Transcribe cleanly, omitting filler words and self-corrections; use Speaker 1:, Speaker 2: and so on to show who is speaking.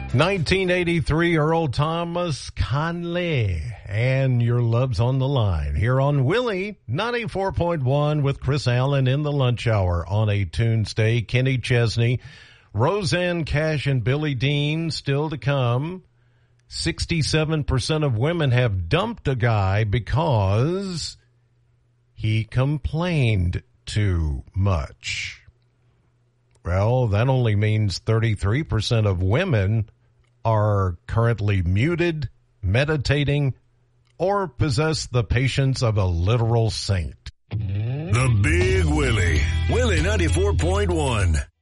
Speaker 1: 1983, Earl Thomas Conley, and your love's on the line here on Willie 94.1 with Chris Allen in the lunch hour on a Tuesday. Kenny Chesney, Roseanne Cash, and Billy Dean still to come. 67% of women have dumped a guy because he complained too much. Well, that only means 33% of women are currently muted, meditating, or possess the patience of a literal saint.
Speaker 2: The Big Willie. Willie 94.1.